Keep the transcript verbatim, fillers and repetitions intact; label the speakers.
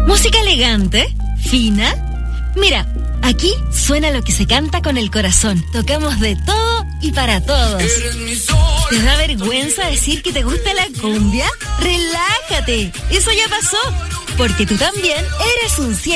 Speaker 1: ¿Música elegante? ¿Fina? Mira, aquí suena lo que se canta con el corazón. Tocamos de todo y para todos. ¿Te da vergüenza decir que te gusta la cumbia? ¡Relájate! Eso ya pasó, porque tú también eres un cielo.